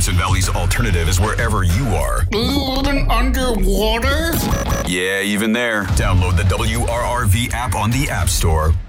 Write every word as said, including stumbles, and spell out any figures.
Carson Valley's alternative is wherever you are. Living underwater? Yeah, even there. Download the W R R V app on the App Store.